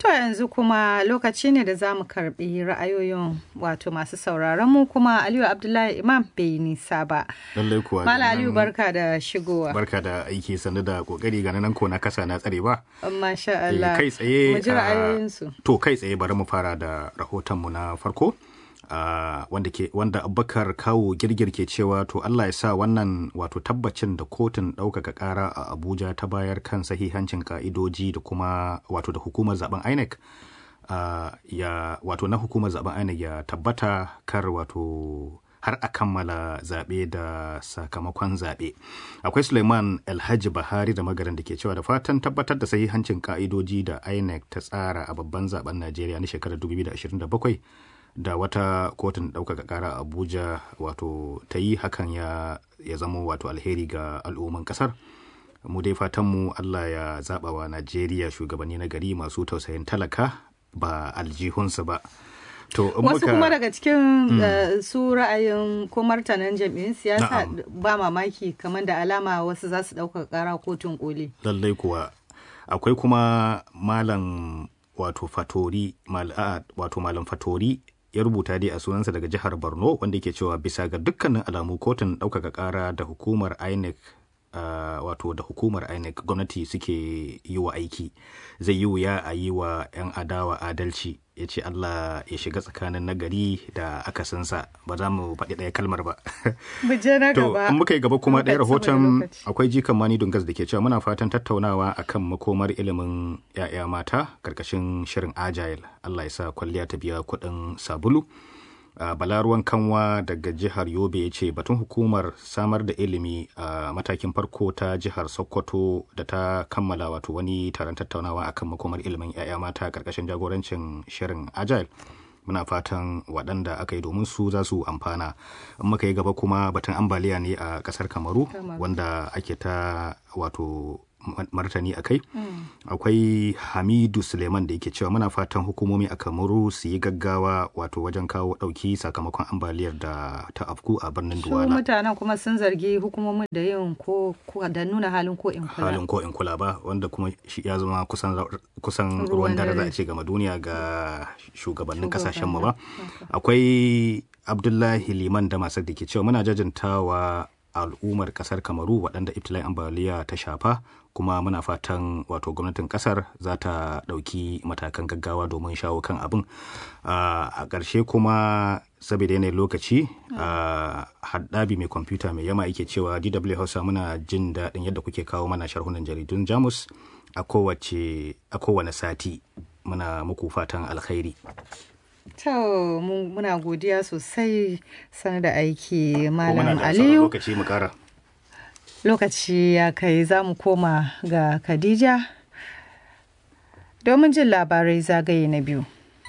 To yanzu kuma lokaci ne da za mu karbi ra'ayoyin wato masu sauraron mu, kuma Aliyu Abdullahi Imam bai nisa ba. Lallai kuwa. Mala Aliyu, barka da shigowa. Barka da aiki, sannu da kokari, ga nan ko na kasa na tsare ba. Masha Allah. Kai tsaye. Mu ji ra'ayoyinsu. To kai tsaye bari mu fara da rahoton mu na farko. Wanda Abubakar Kawo Girgir ke cewa to Allah ya sa wannan wato tabbacin da kotun ɗaukaka ƙara a Abuja ta bayar kan sahihancin ka'idoji da kuma wato da hukumar zaben INEC na hukumar zaben INEC ya tabbata kar wato har a kammala zaɓe da sakamakon zaɓe. Akwai Suleiman Alhaji Bahari da Magaran da ke cewa da fatan tabbatar da sahihancin ka'idoji da INEC ta tsara a babban zaben Najeriya na shekarar 2027 da wata kotun ɗaukaka ƙara Abuja wato ta yi hakan ya zama wato alheri ga al'umman ƙasar. Mu dai fatanmu Allah ya zaɓa wa Najeriya shugabanni na gari masu tausayin talaka ba aljihunsu ba. To, wasu kuma daga cikin su ra'ayin ko martanan jam'iyyun siyasa ba mamaki kamar da alama wasu za su ɗaukaka ƙara kotun koli. Lallai kuwa. Akwai kuma malam wato Fatori, malam Fatori ya rubuta dai a sunansa daga jihar Borno, wanda yake cewa bisa ga dukkanin alamu kotun ɗaukaka ƙara da hukumar INEC gwamnati suke yi wa aiki, zai yi wuya a yi wa 'yan adawa adalci. Ya ce Allah ya shiga tsakanin nagari da akasinsa. Ba za mu faɗi ɗaya kalmar ba. To, in muka yi gaba kuma ɗaya rahoton akwai jikan Mani Dungas da ke cewa muna fatan tattaunawa akan makomar ilimin 'ya'ya mata karkashin shirin Agile. Allah ya sa kwalliya ta biya kuɗin sabulu. Balaruwan Kanwa daga jihar Yobe ya ce batun hukumar samar da ilimi a matakin farko ta jihar Sokoto da ta kammala wato wani taron tattaunawa akan makomar ilimin 'ya'ya mata karkashin jagorancin shirin Agile. Muna fatan waɗanda aka yi domin su za su amfana. In muka yi gaba kuma batun ambaliya ne a ƙasar Kamaru wanda ake ta wato martani a kai. Akwai Hamidu Suleiman da yake cewa muna fatan hukumomi a Kamaru su yi gaggawa wato wajen kawo ɗauki sakamakon ambaliyar da ta afku a birnin Duwala. Su mutanen kuma sun zargi hukumomin da yin ko da nuna halin ko in kula. Halin ko in kula ba, wanda kuma shi ya zama kusan ruwan dare za a ce gama duniya ga shugabannin kasashen mu ba. Akwai Abdullahi Liman da Masar da ke cewa muna jajantawa al'ummar kasar Kamaru waɗanda ibtila'in ambaliya ta shafa, kuma muna fatan wato gwamnatin kasar za ta ɗauki matakan gaggawa domin shawo kan abin. A ƙarshe kuma saboda yanayin lokaci, haddabi mai kwamfuta mai yama yake cewa DW Hausa muna jin daɗin yadda kuke kawo mana sharhunan jaridun Jamus a kowane sati. Muna muku fatan alkhairi. To muna godiya sosai sanar da aiki Malam Aliyu. Lokaci ya kai, za mu koma ga Khadija domin jin labarai zagaye na biyu.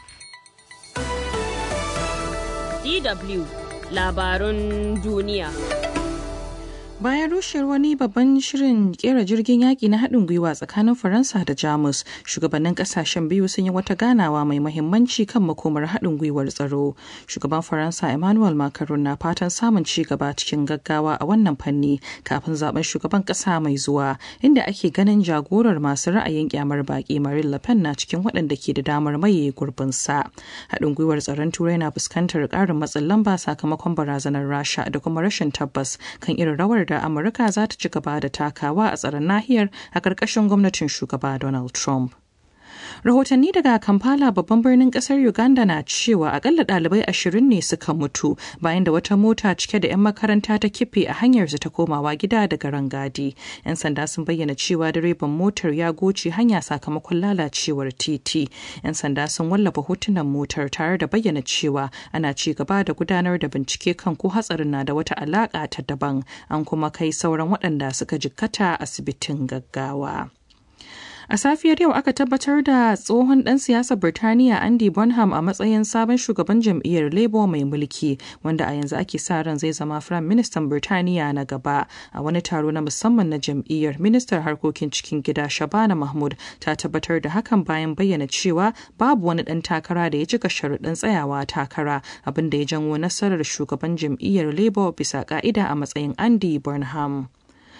DW Labarun Duniya. Bayan rushewar wani babban shirin kera jirgin yaƙi na haɗin gwiwa tsakanin Faransa da Jamus, shugabannin ƙasashen biyu sun yi wata ganawa mai mahimmanci kan makomar haɗin gwiwar tsaro. Shugaban Faransa Emmanuel Macron na fatan samun ci gaba cikin gaggawa a wannan fanni kafin zaben shugaban ƙasa mai zuwa, inda ake ganin jagorar masu ra'ayin kyamar baƙi Marine Le Pen na cikin waɗanda ke da damar maye gurbinsa. Haɗin gwiwar tsaron Turai na fuskantar ƙarin matsin lamba sakamakon barazanar Rasha da kuma rashin tabbas kan irin rawar da Amurka za ta ci gaba da takawa a tsaron nahiyar a ƙarƙashin gwamnatin shugaba Donald Trump. Rahotanni daga Kampala, babban birnin kasar Uganda, na cewa akalla ɗalibai 20 ne suka mutu bayan da wata mota cike da 'yan makaranta ta kife a hanyarsu ta komawa gida daga rangadi. 'Yan sanda sun bayyana cewa direban motar ya goce hanya sakamakon lalacewar titi. 'Yan sanda sun wallafa hotunan motar tare da bayyana cewa ana ci gaba da gudanar da bincike kan ko hatsarin na da wata alaƙa ta daban. An kuma kai sauran waɗanda suka jikkata asibitin gaggawa. A safiyar yau aka tabbatar da tsohon ɗan siyasar Birtaniya Andy Bonham a matsayin sabon shugaban jam'iyyar Labour mai mulki, wanda a yanzu ake sa ran zai zama Firayim Ministan Birtaniya na gaba. A wani taro na musamman na jam'iyyar, Ministar Harkokin Cikin Gida Shabana Mahmud ta tabbatar da hakan bayan bayyana cewa babu wani ɗan takara da ya cika sharuɗin tsayawa takara, abin da ya janwo nasarar shugaban jam'iyyar Labour bisa ƙa'ida a matsayin Andy Bonham.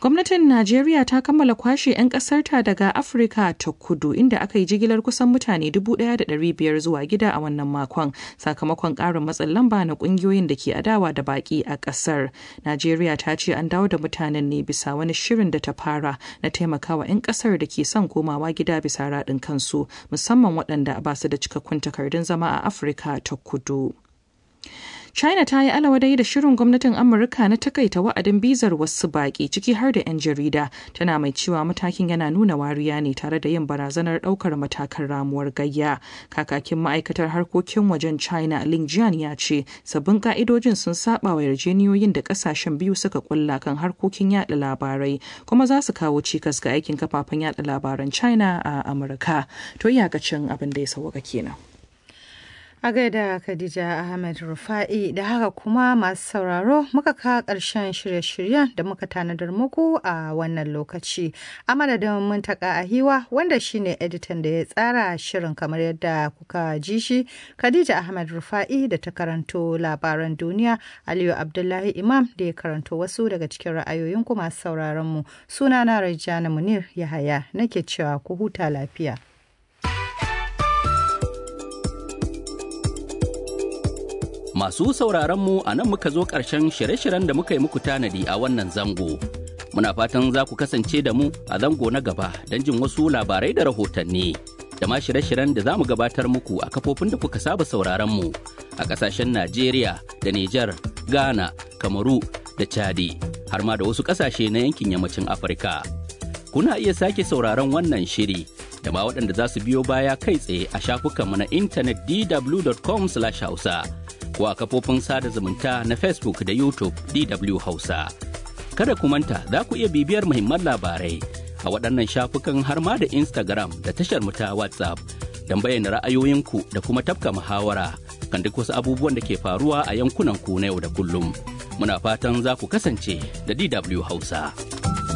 Gwamnatin Najeriya ta kammala kwashe 'yan ƙasarta daga Afirka ta Kudu inda aka yi jigilar kusan mutane 1,500 zuwa gida a wannan makon sakamakon ƙarin matsin lamba na ƙungiyoyin da ke adawa da baƙi a ƙasar. Najeriya ta ce an dawo da mutanen ne bisa wani shirin da ta fara na taimakawa 'yan ƙasar da ke son komawa gida bisa raɗin kansu, musamman waɗanda ba su da cikakkun takardun zama a Afirka ta Kudu. China ta yi alawadai da shirin gwamnatin Amurka na takaita wa'adin bizar wasu baƙi ciki har da 'yan jarida, tana mai cewa matakin yana nuna wariya ne tare da yin barazanar ɗaukar matakan ramuwar gayya. Kakakin ma'aikatar harkokin wajen China Lin Jian ya ce sabbin ka'idojin sun saba wa yarjejeniyoyin da ƙasashen biyu suka kulla kan harkokin yada labarai kuma za su kawo cikas ga aikin kafafen yada labaran China a Amurka. To iyakacin abin da ya sauka kenan. A gaida Khadija Ahmed Rufa'i da haka kuma masu sauraro muka kawo ƙarshen shirye-shiryen da muka tanadar muku a wannan lokaci. A madadin Muntaka Ahiwa wanda shine editan da ya tsara shirin kamar yadda kuka ji shi, Khadija Ahmed Rufa'i da ta karanto labaran duniya, Aliyu Abdullahi Imam da ya karanto wasu daga cikin ra'ayoyinku masu sauraron mu. Sunana Rajana Munir Yahaya nake cewa ku huta lafiya. Masu sauraronmu a nan muka zo ƙarshen shirye-shiryen da muka yi muku tanadi a wannan zango. Muna fatan za ku kasance da mu a zango na gaba don jin wasu labarai da rahotanni. Da ma shirye-shiryen da za mu gabatar muku a kafofin da kuka saba sauraronmu a ƙasashen Najeriya da Nijar, Ghana, Kamaru da Chadi, har ma da wasu ƙasashe na yankin yammacin Afirka. Kuna iya sake sauraron wannan shiri da ma waɗanda za su biyo baya kai tsaye a shafukanmu na intanet dw.com/hausa. ko a kafofin sada zumunta na Facebook da YouTube DW Hausa. Kada ku manta za ku iya bibiyar muhimman labarai a waɗannan shafukan har ma da Instagram da tashar mu ta WhatsApp don bayyana ra'ayoyinku da kuma tafka muhawara kan duk wasu abubuwan da ke faruwa a yankunan ku na yau da kullum. Muna fatan za ku kasance da DW Hausa.